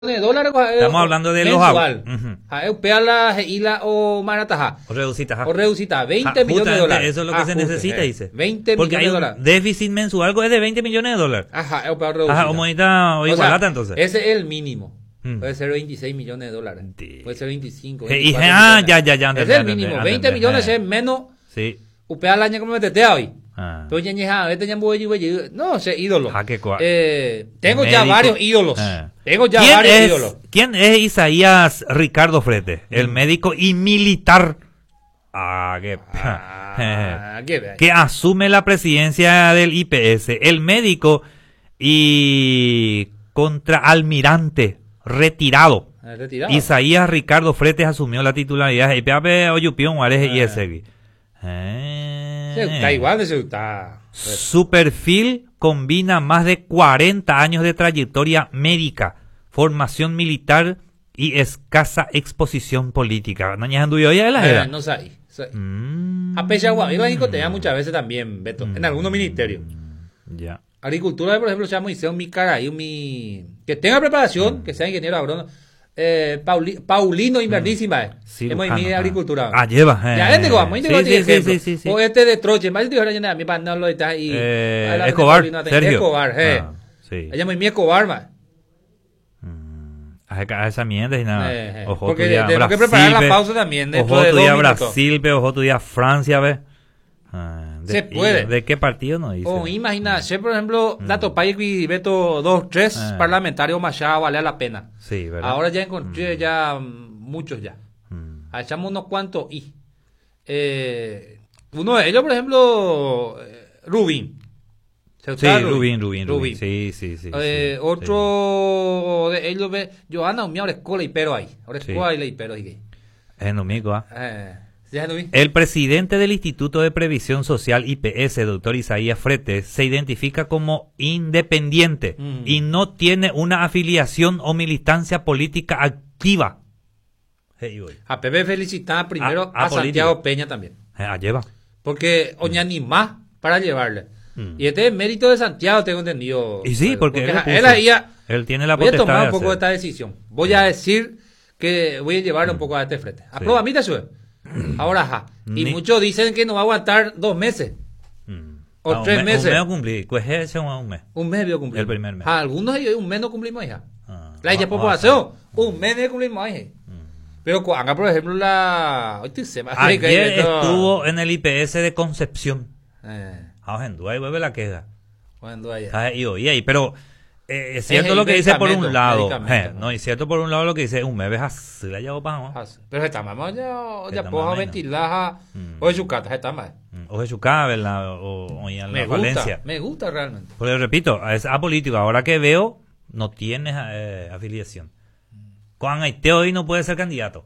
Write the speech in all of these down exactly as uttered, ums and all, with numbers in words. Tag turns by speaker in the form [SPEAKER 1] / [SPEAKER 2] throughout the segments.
[SPEAKER 1] de dólares.
[SPEAKER 2] Estamos hablando de
[SPEAKER 1] mensual.
[SPEAKER 2] los uh-huh.
[SPEAKER 1] A Eupeala, Ila o Marataja.
[SPEAKER 2] O reducita.
[SPEAKER 1] O reducita, veinte millones de dólares.
[SPEAKER 2] Eso es lo que
[SPEAKER 1] ah,
[SPEAKER 2] se
[SPEAKER 1] justo,
[SPEAKER 2] necesita,
[SPEAKER 1] eh.
[SPEAKER 2] dice.
[SPEAKER 1] veinte
[SPEAKER 2] Porque
[SPEAKER 1] millones de
[SPEAKER 2] hay
[SPEAKER 1] dólares.
[SPEAKER 2] un déficit mensual que es de veinte millones de dólares.
[SPEAKER 1] Ajá, Eupeala reducita.
[SPEAKER 2] Ajá, como ahorita o igualata entonces.
[SPEAKER 1] Ese es el mínimo.
[SPEAKER 2] Hmm.
[SPEAKER 1] Puede ser veintiséis millones de dólares.
[SPEAKER 2] Sí.
[SPEAKER 1] Puede ser veinticinco.
[SPEAKER 2] Y, ah, ya, ya, ya.
[SPEAKER 1] Es el mínimo. veinte millones es menos.
[SPEAKER 2] Sí.
[SPEAKER 1] Upeala año como me tetea hoy.
[SPEAKER 2] Ah.
[SPEAKER 1] Pero ya ya, vete ya no sé, ídolo.
[SPEAKER 2] Ah, qué cua-
[SPEAKER 1] eh, tengo
[SPEAKER 2] Médico.
[SPEAKER 1] ya varios ídolos.
[SPEAKER 2] Ah.
[SPEAKER 1] Tengo ya
[SPEAKER 2] ¿Quién
[SPEAKER 1] varios
[SPEAKER 2] es,
[SPEAKER 1] ídolos.
[SPEAKER 2] ¿Quién es Isaías Ricardo Frete? El
[SPEAKER 1] Mm.
[SPEAKER 2] médico y militar. Ah, qué.
[SPEAKER 1] Ah, qué bien.
[SPEAKER 2] Que asume la presidencia del I P S. El médico y contraalmirante retirado.
[SPEAKER 1] Ah, retirado.
[SPEAKER 2] Isaías Ricardo Fretes asumió la titularidad. Y Pepe Oyupión Juárez y
[SPEAKER 1] Ah.
[SPEAKER 2] ese.
[SPEAKER 1] Está igual de eso está.
[SPEAKER 2] Su perfil combina más de cuarenta años de trayectoria médica, formación militar y escasa exposición política. ¿Nañas yo ya de la
[SPEAKER 1] Eh,
[SPEAKER 2] era?
[SPEAKER 1] no sé. sé.
[SPEAKER 2] Mm.
[SPEAKER 1] A pesar de iba a discoteca muchas veces también, Beto, en algunos ministerios.
[SPEAKER 2] Ya.
[SPEAKER 1] Agricultura, por ejemplo, se llama Moisés mi cara y mi que tenga preparación, que sea ingeniero agrónomo. Eh, Pauli, Paulino Inverdísima, eh.
[SPEAKER 2] Cirujano,
[SPEAKER 1] Hemos mi
[SPEAKER 2] ah.
[SPEAKER 1] agricultura.
[SPEAKER 2] Ah, lleva. Eh.
[SPEAKER 1] Ya, este vamos, este
[SPEAKER 2] Sí,
[SPEAKER 1] vamos,
[SPEAKER 2] sí, sí,
[SPEAKER 1] ejemplo.
[SPEAKER 2] sí, sí, sí.
[SPEAKER 1] O este de Troche, más de ahora ya mi pana lo está y
[SPEAKER 2] Eh,
[SPEAKER 1] a la-
[SPEAKER 2] Escobar,
[SPEAKER 1] Paulino,
[SPEAKER 2] Sergio.
[SPEAKER 1] Escobar, eh.
[SPEAKER 2] Ah, sí.
[SPEAKER 1] Ella me mi Escobar, más.
[SPEAKER 2] A esa- a esa mierda y nada.
[SPEAKER 1] Eh, eh.
[SPEAKER 2] Ojo
[SPEAKER 1] Porque
[SPEAKER 2] tuya
[SPEAKER 1] tenemos que
[SPEAKER 2] Brasil,
[SPEAKER 1] preparar la
[SPEAKER 2] ve.
[SPEAKER 1] pausa también. dentro
[SPEAKER 2] Ojo
[SPEAKER 1] de
[SPEAKER 2] tu
[SPEAKER 1] dos
[SPEAKER 2] día
[SPEAKER 1] minutos.
[SPEAKER 2] Brasil, ve. Ojo tu día Francia, ve. Ah, de-
[SPEAKER 1] Se puede.
[SPEAKER 2] y ¿De qué partido no dice?
[SPEAKER 1] O imagina, si por ejemplo, Dato Pay y Beto dos, tres
[SPEAKER 2] Ah.
[SPEAKER 1] parlamentarios más ya vale la pena.
[SPEAKER 2] Sí, ¿verdad?
[SPEAKER 1] Ahora ya encontré ya mm, muchos ya.
[SPEAKER 2] Mm.
[SPEAKER 1] Echamos unos cuantos y eh, uno de ellos, por ejemplo, eh, Rubín. ¿Se
[SPEAKER 2] Sí,
[SPEAKER 1] está
[SPEAKER 2] Rubín, Rubín, Rubín. Sí, sí, sí.
[SPEAKER 1] Eh,
[SPEAKER 2] sí,
[SPEAKER 1] otro de ellos ve, Johanna, un ahora escuela y pero ahí. Ahora
[SPEAKER 2] Sí.
[SPEAKER 1] escuela y pero ahí.
[SPEAKER 2] sí. Es enemigo, ¿ah?
[SPEAKER 1] Eh, ¿ya Rubín?
[SPEAKER 2] El presidente del Instituto de Previsión Social I P S, doctor Isaías Fretes, se identifica como independiente
[SPEAKER 1] Mm.
[SPEAKER 2] y no tiene una afiliación o militancia política activa. Hey, güey.
[SPEAKER 1] A Pepe felicitar primero
[SPEAKER 2] A-
[SPEAKER 1] a,
[SPEAKER 2] a
[SPEAKER 1] Santiago
[SPEAKER 2] político.
[SPEAKER 1] Peña también.
[SPEAKER 2] Eh, ah, lleva.
[SPEAKER 1] Porque oña ni más para llevarle.
[SPEAKER 2] Mm.
[SPEAKER 1] Y este es mérito de Santiago, tengo entendido.
[SPEAKER 2] Y sí, porque, él, le
[SPEAKER 1] él,
[SPEAKER 2] puso.
[SPEAKER 1] ahí ya-
[SPEAKER 2] Él tiene la
[SPEAKER 1] voy a
[SPEAKER 2] potestad
[SPEAKER 1] tomar
[SPEAKER 2] de
[SPEAKER 1] un poco de
[SPEAKER 2] hacer.
[SPEAKER 1] esta decisión. Voy a decir que voy a llevarle un poco a este frente. Aproba, mira eso. Ahora, ajá. Y
[SPEAKER 2] Ni-
[SPEAKER 1] muchos dicen que no va a aguantar dos meses.
[SPEAKER 2] Mm.
[SPEAKER 1] O
[SPEAKER 2] Ah,
[SPEAKER 1] tres
[SPEAKER 2] un mes,
[SPEAKER 1] meses.
[SPEAKER 2] Un mes cumplí. Pues ese es un mes.
[SPEAKER 1] Un mes vio cumplir.
[SPEAKER 2] El primer mes.
[SPEAKER 1] Ah, algunos de ellos un mes no cumplimos ya.
[SPEAKER 2] Ah.
[SPEAKER 1] La ya
[SPEAKER 2] Ah,
[SPEAKER 1] por
[SPEAKER 2] ah,
[SPEAKER 1] población, un mes no cumplimos ahí.
[SPEAKER 2] Mm.
[SPEAKER 1] Pero cuando, por ejemplo, la. Hoy te se me hace que-
[SPEAKER 2] Ayer
[SPEAKER 1] esto-
[SPEAKER 2] estuvo en el I P S de Concepción.
[SPEAKER 1] Eh,
[SPEAKER 2] Ah, en Dua y vuelve la queja.
[SPEAKER 1] cuando haya.
[SPEAKER 2] Ah, y oí ahí, pero eh, es cierto
[SPEAKER 1] el
[SPEAKER 2] lo que dice por un
[SPEAKER 1] medicamento,
[SPEAKER 2] lado.
[SPEAKER 1] medicamento,
[SPEAKER 2] Eh,
[SPEAKER 1] ¿no?
[SPEAKER 2] no, es cierto por un lado lo que dice un mes así la llevo para
[SPEAKER 1] Ah, sí. Pero está más, ya, ya
[SPEAKER 2] Está
[SPEAKER 1] puedo
[SPEAKER 2] más
[SPEAKER 1] ventilar,
[SPEAKER 2] Mm.
[SPEAKER 1] o su cata, está más.
[SPEAKER 2] o Jesucá, ¿verdad? O, o en la
[SPEAKER 1] Me
[SPEAKER 2] Valencia.
[SPEAKER 1] gusta, me gusta realmente.
[SPEAKER 2] Porque repito, es apolítico. Ahora que veo, no tiene eh, afiliación. Juan Aiteo hoy no puede ser candidato.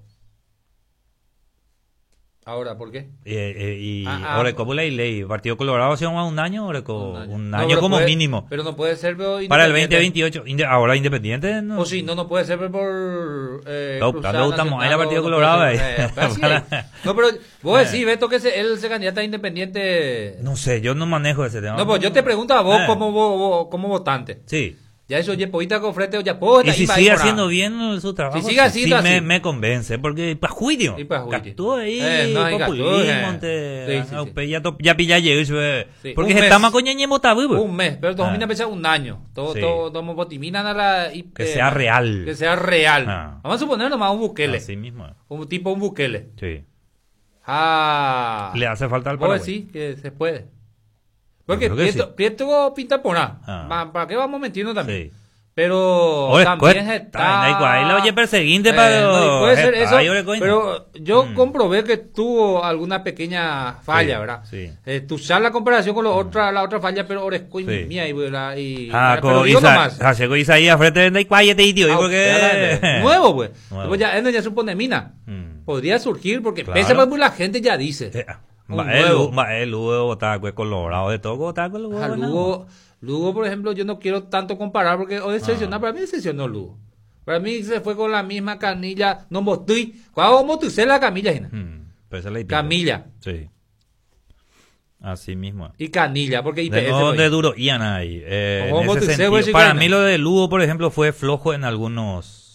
[SPEAKER 1] Ahora, ¿por qué?
[SPEAKER 2] Eh, eh, y
[SPEAKER 1] Ah, ah,
[SPEAKER 2] ahora como la ley, Partido Colorado ha sido más un año, ahora co- un
[SPEAKER 1] No,
[SPEAKER 2] año,
[SPEAKER 1] pero
[SPEAKER 2] como
[SPEAKER 1] puede-
[SPEAKER 2] mínimo.
[SPEAKER 1] Pero no puede ser pero
[SPEAKER 2] Para el
[SPEAKER 1] independiente.
[SPEAKER 2] veinte veintiocho, inde- ahora independiente. No.
[SPEAKER 1] O sí, no, no puede ser por. Eh,
[SPEAKER 2] No,
[SPEAKER 1] cruzada
[SPEAKER 2] no gustamos,
[SPEAKER 1] nacional,
[SPEAKER 2] ahí la Partido
[SPEAKER 1] no
[SPEAKER 2] Colorado,
[SPEAKER 1] puede ser,
[SPEAKER 2] ahí.
[SPEAKER 1] eh, pero así es. No, pero vos decís, Beto, que se- él se candidata a independiente.
[SPEAKER 2] No sé, yo no manejo ese tema.
[SPEAKER 1] No, pues yo te pregunto a vos
[SPEAKER 2] Eh.
[SPEAKER 1] como, vos, vos- como votante.
[SPEAKER 2] Sí.
[SPEAKER 1] Ya eso, oye, poquita con frente, oye, pues,
[SPEAKER 2] Y si sigue haciendo bien su trabajo,
[SPEAKER 1] Si sigue haciendo
[SPEAKER 2] sí me,
[SPEAKER 1] así.
[SPEAKER 2] me convence, porque para juicio.
[SPEAKER 1] Y pa' juicio.
[SPEAKER 2] Actúa ahí,
[SPEAKER 1] Eh, no, hay
[SPEAKER 2] populismo,
[SPEAKER 1] actúa,
[SPEAKER 2] te-
[SPEAKER 1] eh. Sí, sí,
[SPEAKER 2] ah,
[SPEAKER 1] sí.
[SPEAKER 2] pe- ya to- ya pilla llegó eso, eh.
[SPEAKER 1] Sí,
[SPEAKER 2] Porque
[SPEAKER 1] un
[SPEAKER 2] se
[SPEAKER 1] mes.
[SPEAKER 2] está más coñañe motabu, pues.
[SPEAKER 1] Un mes, pero todos
[SPEAKER 2] Ah.
[SPEAKER 1] vienen a pensar un año. Todo,
[SPEAKER 2] Sí.
[SPEAKER 1] todo, todo botiminan a la. y-
[SPEAKER 2] Que
[SPEAKER 1] eh,
[SPEAKER 2] sea real.
[SPEAKER 1] Que sea real.
[SPEAKER 2] Ah.
[SPEAKER 1] Vamos a suponer nomás un Bukele.
[SPEAKER 2] Así mismo.
[SPEAKER 1] Un tipo un Bukele.
[SPEAKER 2] Sí.
[SPEAKER 1] Ah.
[SPEAKER 2] Le hace falta al
[SPEAKER 1] Vos
[SPEAKER 2] Paraguay.
[SPEAKER 1] decís que se puede. Porque
[SPEAKER 2] creo que
[SPEAKER 1] Prieto,
[SPEAKER 2] sí.
[SPEAKER 1] Prieto pinta por nada.
[SPEAKER 2] Ah.
[SPEAKER 1] Va- ¿Para qué vamos metiendo también?
[SPEAKER 2] Sí.
[SPEAKER 1] Pero
[SPEAKER 2] Ahora,
[SPEAKER 1] también
[SPEAKER 2] cuesta,
[SPEAKER 1] está.
[SPEAKER 2] ahí, ahí la oye perseguinte
[SPEAKER 1] Eh,
[SPEAKER 2] para.
[SPEAKER 1] no, y puede ser
[SPEAKER 2] eh,
[SPEAKER 1] eso,
[SPEAKER 2] ahí, ahora, coño.
[SPEAKER 1] pero yo
[SPEAKER 2] Mm.
[SPEAKER 1] comprobé que tuvo alguna pequeña falla,
[SPEAKER 2] Sí,
[SPEAKER 1] ¿verdad?
[SPEAKER 2] sí.
[SPEAKER 1] Eh, tú sabes la comparación con la otra, la otra falla, pero ahora es coño
[SPEAKER 2] Sí.
[SPEAKER 1] mía y, ¿verdad? y
[SPEAKER 2] Ah,
[SPEAKER 1] pero
[SPEAKER 2] con
[SPEAKER 1] digo
[SPEAKER 2] Isa,
[SPEAKER 1] nomás.
[SPEAKER 2] ah, llegó Isaías frente de Cuayete y tío,
[SPEAKER 1] Ah,
[SPEAKER 2] porque.
[SPEAKER 1] espérate, nuevo, pues.
[SPEAKER 2] Nuevo.
[SPEAKER 1] Después ya, él ya supone mina.
[SPEAKER 2] Mm.
[SPEAKER 1] Podría surgir porque
[SPEAKER 2] Claro.
[SPEAKER 1] pese a que la gente ya dice.
[SPEAKER 2] Eh,
[SPEAKER 1] Un
[SPEAKER 2] va, el,
[SPEAKER 1] nuevo.
[SPEAKER 2] va, el Lugo está pues, colorado de todo, está con Lugo.
[SPEAKER 1] Ah,
[SPEAKER 2] bueno.
[SPEAKER 1] Lugo, Lugo, por ejemplo, yo no quiero tanto comparar porque o decepcionar,
[SPEAKER 2] Ah.
[SPEAKER 1] para mí decepcionó Lugo. Para mí se fue con la misma canilla, no mostré. ¿Cuál mostré la camilla? Gina?
[SPEAKER 2] Mm, pero esa es la hipita.
[SPEAKER 1] Camilla.
[SPEAKER 2] Sí. Así mismo.
[SPEAKER 1] Y Canilla, porque I P
[SPEAKER 2] De
[SPEAKER 1] F.
[SPEAKER 2] nuevo
[SPEAKER 1] güey.
[SPEAKER 2] de duro ian ahí. Eh,
[SPEAKER 1] Ojo,
[SPEAKER 2] en ese
[SPEAKER 1] Monteseo,
[SPEAKER 2] sentido,
[SPEAKER 1] güey, sí,
[SPEAKER 2] para
[SPEAKER 1] bueno.
[SPEAKER 2] mí lo de Lugo, por ejemplo, fue flojo en algunos